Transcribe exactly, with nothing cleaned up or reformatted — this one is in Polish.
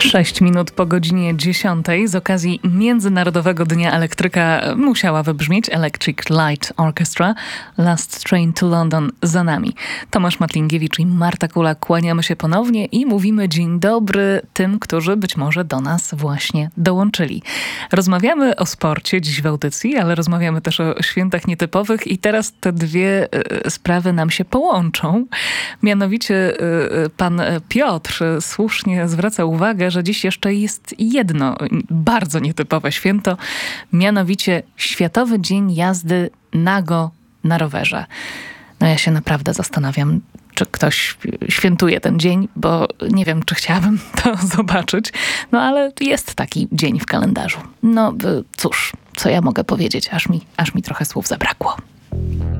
Sześć minut po godzinie dziesiątej z okazji Międzynarodowego Dnia Elektryka musiała wybrzmieć Electric Light Orchestra. Last Train to London za nami. Tomasz Matlingiewicz i Marta Kula kłaniamy się ponownie i mówimy dzień dobry tym, którzy być może do nas właśnie dołączyli. Rozmawiamy o sporcie dziś w audycji, ale rozmawiamy też o świętach nietypowych i teraz te dwie y, sprawy nam się połączą. Mianowicie y, pan Piotr słusznie zwraca uwagę, że dziś jeszcze jest jedno bardzo nietypowe święto, mianowicie Światowy Dzień Jazdy Nago na rowerze. No ja się naprawdę zastanawiam, czy ktoś świętuje ten dzień, bo nie wiem, czy chciałabym to zobaczyć. No ale jest taki dzień w kalendarzu. No cóż, co ja mogę powiedzieć, aż mi, aż mi trochę słów zabrakło.